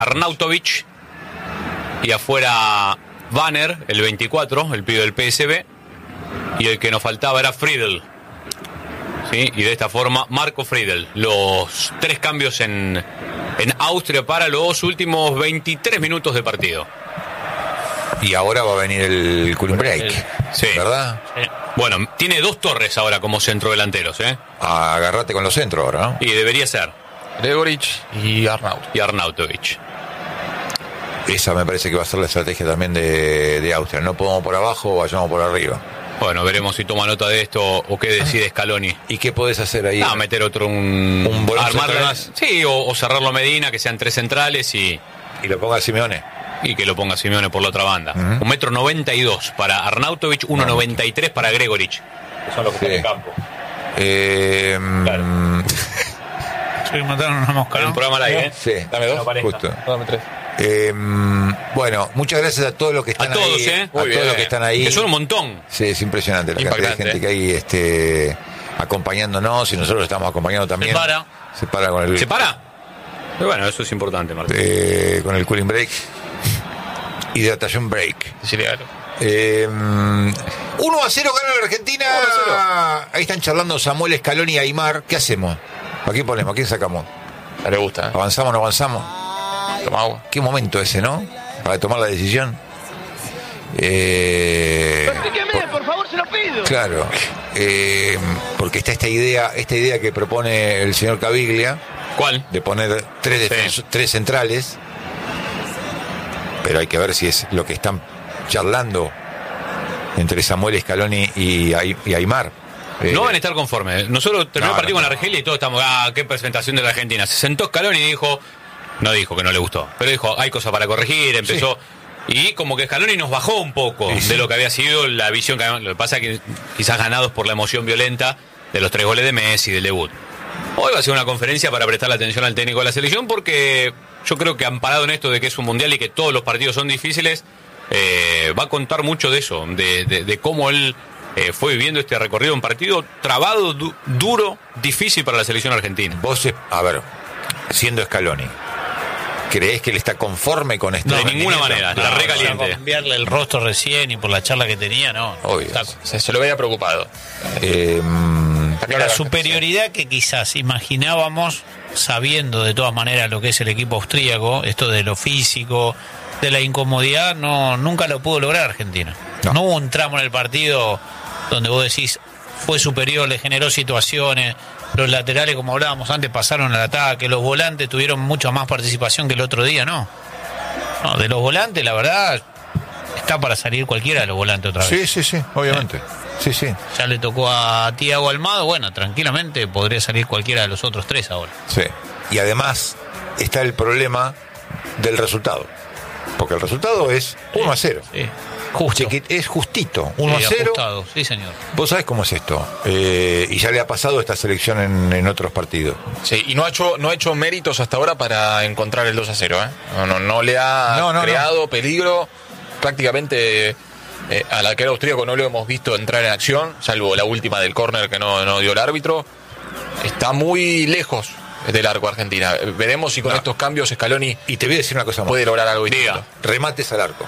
Arnautovic y afuera Banner, el 24, el pibe del PSV, y el que nos faltaba era Friedel. ¿Sí? Y de esta forma, Marco Friedel. Los 3 cambios en Austria para los últimos 23 minutos de partido. Y ahora va a venir el cooling break, sí. ¿Verdad? Sí. Bueno, tiene 2 Torres ahora como centrodelanteros, ¿eh? Agarrate con los centros ahora, ¿no? Y debería ser. Gregoric y Arnautovic. Esa me parece que va a ser la estrategia también de Austria. No podemos por abajo, vayamos por arriba. Bueno, veremos si toma nota de esto o qué decide Scaloni. ¿Y qué podés hacer ahí? Meter otro un volante más. Sí, o cerrarlo a Medina, que sean 3 centrales y lo ponga Simeone. Y que lo ponga Simeone por la otra banda. 1,92 m para Arnautovic, 1,93 m para Gregoric. Que son los que están en campo. Claro. Sí, mataron una mosca, ¿no? Un programa al aire, ¿eh? Sí, dame 2. Justo. Dame 3. Bueno, muchas gracias a todos los que están todos, ahí. ¿eh? A todos los que están ahí. Que son un montón. Sí, es impresionante la cantidad de gente que hay acompañándonos, y nosotros estamos acompañando también. Se para con el... ¿Se para? Bueno, eso es importante, Martín. Con el cooling break. Hidratación break. Sí, claro. 1-0 gana la Argentina. 1-0. Ahí están charlando Samuel Scaloni y Aimar. ¿Qué hacemos? ¿A quién ponemos? ¿A quién sacamos? No le gusta. ¿Avanzamos o no avanzamos? Toma agua. Qué momento ese, ¿no? Para tomar la decisión. Por favor, se lo pido. Claro. Porque está esta idea que propone el señor Caviglia. ¿Cuál? De poner 3 centrales. Pero hay que ver si es lo que están charlando entre Samuel Scaloni y Aimar. No van a estar conformes. Nosotros terminamos el partido con la Argelia y todos estamos, qué presentación de la Argentina. Se sentó Scaloni y dijo que no le gustó, pero dijo, hay cosas para corregir, empezó. Sí. Y como que Scaloni nos bajó un poco de lo que había sido la visión que lo que pasa es que quizás ganados por la emoción violenta de los 3 goles de Messi, del debut. Hoy va a ser una conferencia para prestarle atención al técnico de la selección, porque yo creo que amparado en esto de que es un mundial y que todos los partidos son difíciles, va a contar mucho de eso, de cómo él fue viviendo este recorrido, un partido trabado, duro, difícil para la selección argentina. Vos, a ver, siendo Scaloni, ¿creés que él está conforme con esto? No, de ninguna manera, está recaliente. Cambiarle el rostro recién y por la charla que tenía, no. Obvio. Se lo veía preocupado. La superioridad que quizás imaginábamos, sabiendo de todas maneras lo que es el equipo austríaco, esto de lo físico, de la incomodidad, nunca lo pudo lograr Argentina. No hubo un tramo en el partido donde vos decís fue superior, le generó situaciones, los laterales, como hablábamos antes, pasaron al ataque, los volantes tuvieron mucha más participación que el otro día, no, de los volantes, la verdad, está para salir cualquiera de los volantes otra vez. Sí, obviamente. Sí. Ya le tocó a Thiago Almada, bueno, tranquilamente podría salir cualquiera de los otros 3 ahora. Sí, y además está el problema del resultado, porque el resultado es 1-0. Sí. Justo. Es justito, 1-0. Sí, señor. Vos sabés cómo es esto. Y ya le ha pasado a esta selección en otros partidos. Sí, y no ha hecho méritos hasta ahora para encontrar el 2-0, ¿eh? No le ha creado peligro. Prácticamente al arquero austríaco no lo hemos visto entrar en acción, salvo la última del córner que no dio el árbitro. Está muy lejos del arco Argentina. Veremos si con estos cambios Scaloni, y te voy a decir una cosa más, puede lograr algo distinto. Remates al arco.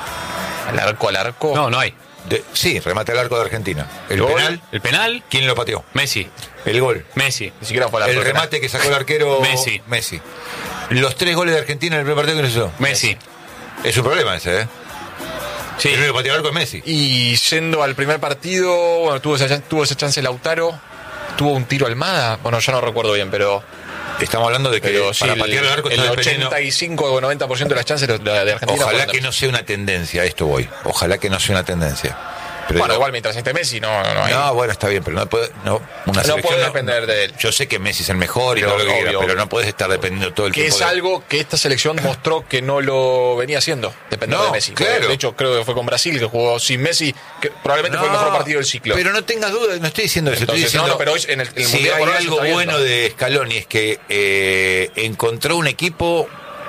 ¿Al arco? No hay. Sí, remate al arco de Argentina. ¿El penal? ¿Quién lo pateó? Messi. El gol. Messi. Ni siquiera fue al arco. El remate que sacó el arquero. Messi. Los 3 goles de Argentina en el primer partido que hizo. Messi. Es un problema ese, ¿eh? Sí. El único pateó al arco es Messi. Y yendo al primer partido, bueno, tuvo esa chance Lautaro, tuvo un tiro Almada, bueno, ya no recuerdo bien, pero estamos hablando de que para patear el arco el 85 o 90% de las chances de Argentina. Ojalá que no sea una tendencia, a esto voy. Ojalá que no sea una tendencia. Pero bueno, igual mientras esté Messi no hay. No, bueno, está bien, pero no puede depender de él. Yo sé que Messi es el mejor y todo lo que quiera, pero no puedes estar dependiendo todo el tiempo. Que es algo que esta selección mostró que no lo venía haciendo, depender de Messi. Claro. De hecho, creo que fue con Brasil, que jugó sin Messi, que probablemente fue el mejor partido del ciclo. Pero no tengas dudas, no estoy diciendo eso. Entonces, estoy diciendo, pero hoy en el si Mundial hay algo bueno de Scaloni es que encontró un equipo...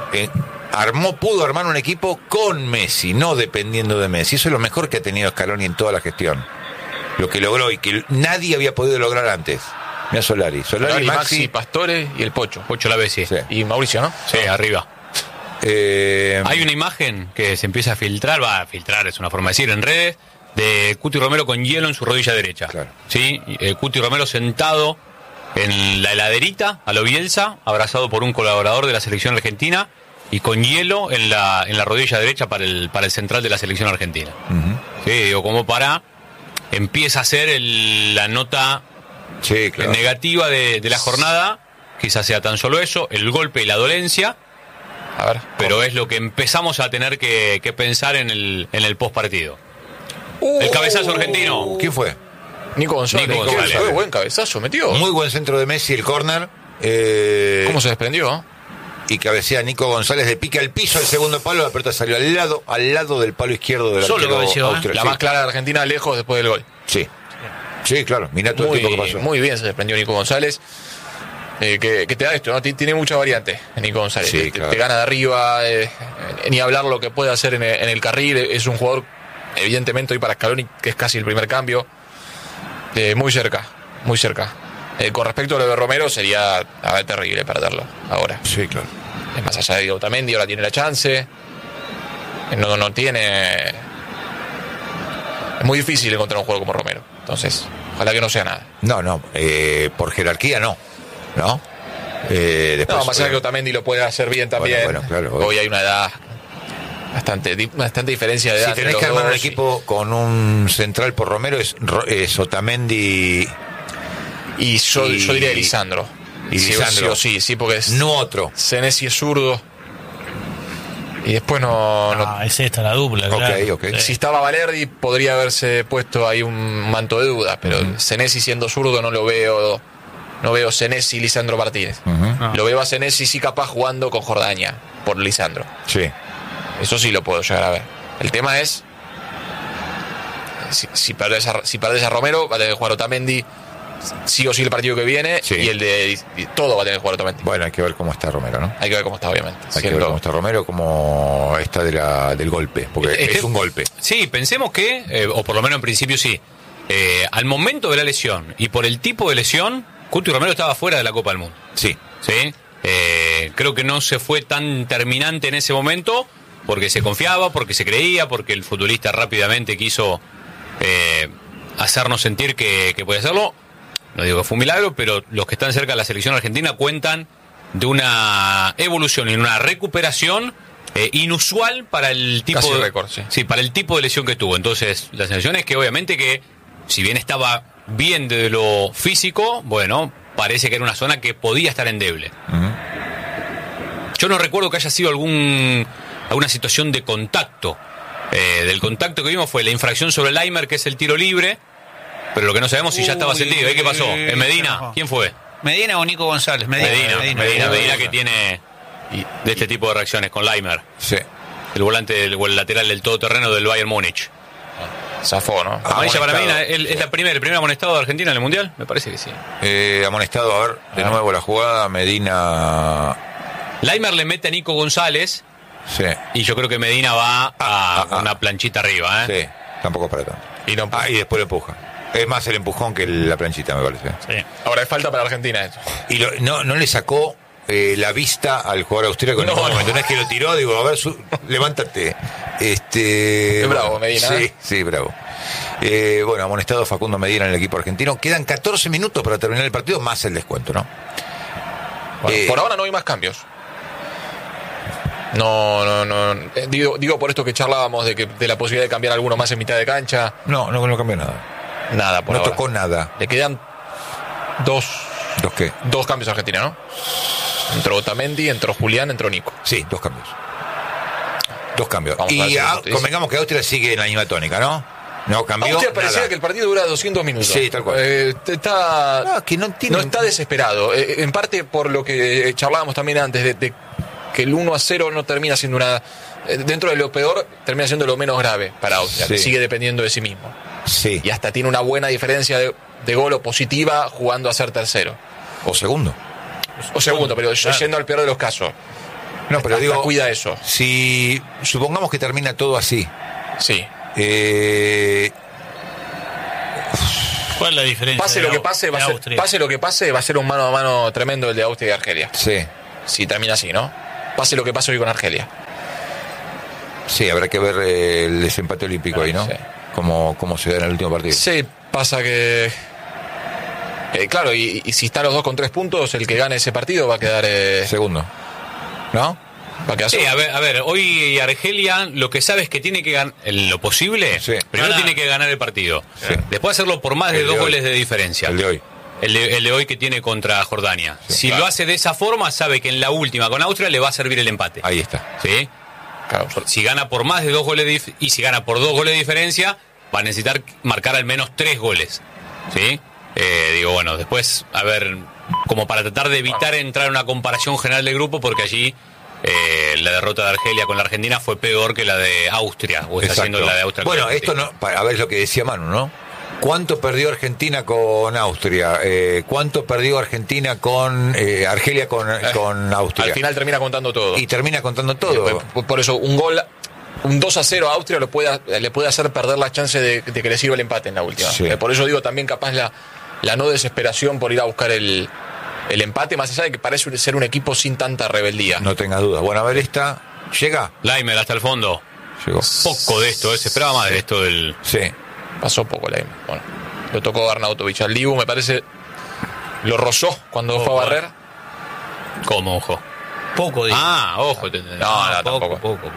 pudo armar un equipo con Messi, no dependiendo de Messi. Eso es lo mejor que ha tenido Scaloni en toda la gestión. Lo que logró y que nadie había podido lograr antes. Mira Solari, Maxi, Pastore y el Pocho Lavesi. Y Mauricio, ¿no? Sí, arriba. Hay una imagen que se empieza a filtrar, es una forma de decir, en redes, de Cuti Romero con hielo en su rodilla derecha. Claro. ¿Sí? Cuti Romero sentado en la heladerita, a lo Bielsa, abrazado por un colaborador de la selección argentina, y con hielo en la rodilla derecha para el central de la selección argentina. Uh-huh. Sí, digo, como empieza a ser la nota negativa de la jornada, quizás sea tan solo eso, el golpe y la dolencia. A ver, pero es lo que empezamos a tener que pensar en el postpartido. El cabezazo argentino. ¿Quién fue? Nico González. Fue buen cabezazo, metió. Muy buen centro de Messi, el córner. ¿Cómo se desprendió? Y cabecea Nico González de pique al piso, el segundo palo, la pelota salió al lado del palo izquierdo del arquero austriaco. La más clara de Argentina, lejos después del gol. Sí. Sí, claro, mirá todo el tiempo que pasó. Muy bien se desprendió Nico González. Que te da esto, ¿no? Tiene mucha variante Nico González. Sí, claro. Te gana de arriba, ni hablar lo que puede hacer en el carril. Es un jugador, evidentemente, hoy para Scaloni, que es casi el primer cambio. Muy cerca. Con respecto a lo de Romero, sería terrible perderlo ahora. Sí, claro. Es más allá de Otamendi, ahora tiene la chance. No tiene. Es muy difícil encontrar un jugador como Romero. Entonces, ojalá que no sea nada. No, por jerarquía no. ¿No? Después, más allá que Otamendi lo puede hacer bien también. Bueno, claro. Hoy hay una edad. Bastante diferencia de edad. Si tenés que armar un equipo con un central por Romero, es Otamendi. Y yo diría Lisandro. Y Lisandro. Sí, porque es. No otro. Senesi es zurdo. Y después no. Es esta la dupla, claro. Okay. Si estaba Valerdi, podría haberse puesto ahí un manto de duda. Pero Senesi siendo zurdo no lo veo. No veo Senesi y Lisandro Martínez. Lo veo a Senesi sí capaz jugando con Jordaña por Lisandro. Sí. Eso sí lo puedo llegar a ver. El tema es si perdés a Romero, va a tener que jugar Otamendi sí o sí el partido que viene, y el de todo va a tener que jugar Otamendi. Bueno, hay que ver cómo está Romero, ¿no? Hay que ver cómo está, obviamente. Hay que ver cómo está Romero, cómo está del golpe, porque es un golpe. Sí, pensemos que, o por lo menos en principio sí, al momento de la lesión y por el tipo de lesión, Cuti Romero estaba fuera de la Copa del Mundo. Sí. Creo que no se fue tan terminante en ese momento porque se confiaba, porque se creía, porque el futbolista rápidamente quiso hacernos sentir que podía hacerlo. No digo que fue un milagro, pero los que están cerca de la selección argentina cuentan de una evolución y una recuperación inusual para el tipo casi de récord, sí, para el tipo de lesión que tuvo. Entonces, la sensación es que obviamente que si bien estaba bien de lo físico, bueno, parece que era una zona que podía estar endeble. Yo no recuerdo que haya sido alguna situación de contacto. Del contacto que vimos fue la infracción sobre el Laimer, que es el tiro libre, pero lo que no sabemos si ya estaba sentido. ¿Qué pasó? ¿En Medina? ¿Quién fue? ¿Medina o Nico González? Medina que tiene de este tipo de reacciones con Laimer. Sí. El volante o el lateral del todoterreno del Bayern Múnich. Zafó, ¿no? Amarilla para Medina, es el primer amonestado de Argentina en el Mundial, me parece que sí. Amonestado, a ver, de nuevo la jugada, Medina. Laimer le mete a Nico González. Sí. Y yo creo que Medina va a una planchita arriba, Sí, tampoco para tanto. Y después lo empuja. Es más el empujón que la planchita, me parece. Sí. Ahora es falta para Argentina esto. Y no le sacó la vista al jugador austríaco en ningún momento. No es que lo tiró, digo, a ver, levántate. Es bravo, Medina. Sí, bravo. Bueno, amonestado Facundo Medina en el equipo argentino. Quedan 14 minutos para terminar el partido, más el descuento, ¿no? Bueno, por ahora no hay más cambios. No. Digo por esto que charlábamos de la posibilidad de cambiar alguno más en mitad de cancha. No cambió nada. Nada, por ahora. No tocó nada. Le quedan dos. ¿Dos qué? Dos cambios a Argentina, ¿no? Entró Otamendi, entró Julián, entró Nico. Sí, dos cambios. Y convengamos que Austria sigue en la misma tónica, ¿no? No cambió. Austria parecía que el partido dura 200 minutos. Sí, tal cual. No está desesperado. En parte por lo que charlábamos también antes, de que el 1-0 no termina siendo una. Dentro de lo peor, termina siendo lo menos grave para Austria. Sí. Sigue dependiendo de sí mismo. Sí. Y hasta tiene una buena diferencia de gol o positiva jugando a ser tercero. O segundo, pero yendo al peor de los casos. No, pero digo, cuida eso. Si supongamos que termina todo así. Sí. ¿Cuál es la diferencia? Pase lo que pase, va a ser un mano a mano tremendo el de Austria y Argelia. Sí. Si termina así, ¿no? pase lo que pase hoy con Argelia. Sí, habrá que ver el desempate olímpico ahí, ¿no? Sí. Cómo se da en el último partido. Sí, pasa que... claro, y si están los dos con 3 puntos, el que gane ese partido va a quedar... Segundo, ¿no? Va a quedar Sí, a ver, hoy Argelia lo que sabe es que tiene que ganar lo posible. Sí. Primero Ganar. tiene que ganar el partido. Sí. Después hacerlo por más de El de 2 hoy. goles de diferencia. El de hoy. El de hoy que tiene contra Jordania. Sí, Si claro. lo hace de esa forma, sabe que en la última con Austria le va a servir el empate. Ahí está. ¿Sí? Claro, Si gana por más de 2 goles y si gana por 2 goles de diferencia, va a necesitar marcar al menos 3 goles. ¿Sí? Digo, bueno, después, a ver, como para tratar de evitar entrar en una comparación general del grupo, porque allí la derrota de Argelia con la Argentina fue peor que la de Austria, o está Exacto. haciendo la de Austria. Bueno, con esto Argentina. no, a ver lo que decía Manu, ¿no? ¿Cuánto perdió Argentina con Austria? ¿Cuánto perdió Argentina con Argelia con Austria? al final termina contando todo. Y termina contando todo. Por eso, un 2-0 a Austria le puede hacer perder la chance de que le sirva el empate en la última. Sí. Por eso digo también capaz la no desesperación por ir a buscar el empate, más allá de que parece ser un equipo sin tanta rebeldía. No tengas dudas. Bueno, a ver esta. ¿Llega? Laimer hasta el fondo. Llegó. Poco de esto, se esperaba más de esto del... Sí. Pasó poco la Bueno, lo tocó Arnautovic al Dibu, me parece. Lo rozó cuando fue a barrer. ¿Cómo, ojo? Poco, digo. Ojo. No, tampoco. Poco.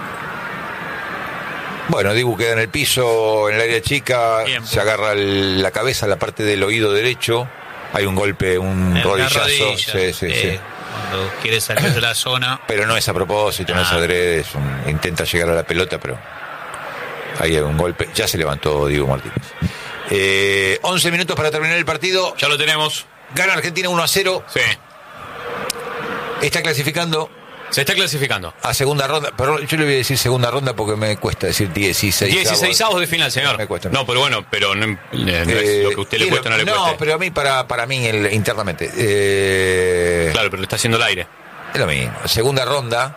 Bueno, Dibu queda en el piso, en el área chica, Tiempo. se agarra la cabeza, la parte del oído derecho. Hay un golpe, un En la rodillazo. rodilla, Sí. Cuando quiere salir de la zona. Pero no es a propósito, no es adrede, intenta llegar a la pelota, pero ahí hay un golpe. Ya se levantó Diego Martínez. 11 minutos para terminar el partido. Ya lo tenemos. Gana Argentina 1-0. Sí. Está clasificando Se está clasificando. a segunda ronda. Pero yo le voy a decir segunda ronda porque me cuesta decir 16. 16avos de final, señor. Me cuesta. No, pero bueno, pero no es lo que a usted le cuesta, no le cuesta. No, pero a mí, para mí, internamente. Claro, pero le está haciendo el aire. Es lo mismo. Segunda ronda.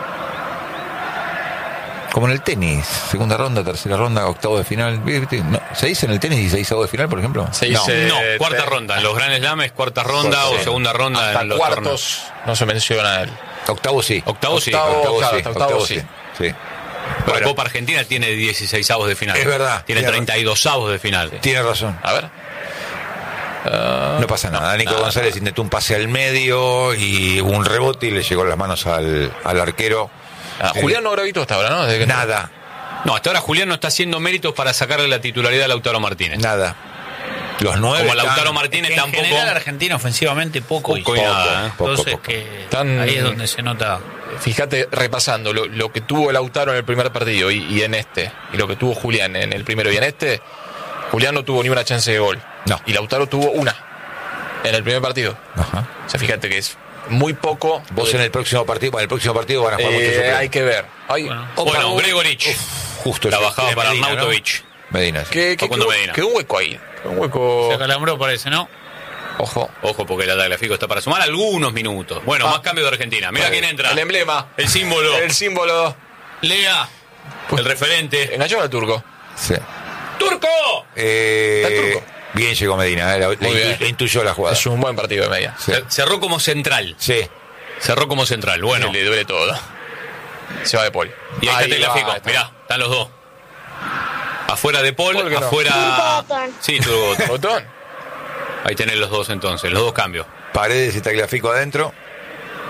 Como en el tenis. Segunda ronda, tercera ronda, octavo de final. ¿No? ¿Se dice en el tenis 16avos de final, por ejemplo? Se dice- No, cuarta ronda. En los Grand Slam es cuarta ronda o Sí. segunda ronda Hasta en los cuartos torneos. no se menciona él. Octavo sí. Octavo sí. Octavo, claro, hasta octavo octavo sí. Sí. Pero Bueno. Copa Argentina tiene 16avos de final. Es verdad. Tiene Tiene 32avos de final. Tiene razón. A ver. No pasa nada. Nico González intentó un pase al medio y un rebote y le llegó las manos al arquero. Julián no habrá visto hasta ahora, ¿no? Desde que- Nada. No, hasta ahora Julián no está haciendo méritos para sacarle la titularidad a Lautaro Martínez. Nada. Los 9. Como Lautaro Martínez En tampoco. general, Argentina ofensivamente poco Poco hizo. y nada, ¿eh? Poco, Entonces, poco. que Tan- ahí es donde se nota. Fíjate, repasando lo que tuvo Lautaro en el primer partido y en este, y lo que tuvo Julián en el primero y en este, Julián no tuvo ni una chance de gol. No. Y Lautaro tuvo una en el primer partido. Ajá. O sea, fíjate que es muy poco. Vos en el próximo partido, van a jugar muchos hay que ver. Ay, Bueno, Gregorich. Justo La yo. bajada para Medina, ¿no? Arnautovic. Medina. Sí. que Facundo Medina. un hueco ahí. Un hueco. Se acalambró, parece, ¿no? Ojo. Ojo, porque el Ataglafico está para sumar algunos minutos. Bueno, más cambio de Argentina. Mira quién entra. El emblema. El símbolo. El símbolo. Lea. El referente. Enganchó al turco. Sí. ¡Turco! Está el turco. Bien llegó Medina, le bien. intuyó la jugada. Es un buen partido de media. Sí. Cerró como central. Sí. Cerró como central. Bueno. Le duele todo. Se va de Paul. Y ahí está Tagliafico. está. Mirá, están los dos. Afuera de Paul, Paul que no. afuera. Sí, Turco Botón. Botón. Ahí tenés los dos entonces, los dos cambios. Paredes y Tagliafico adentro.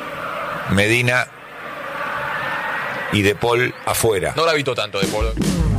Medina y De Paul afuera. No la evitó tanto de Paul.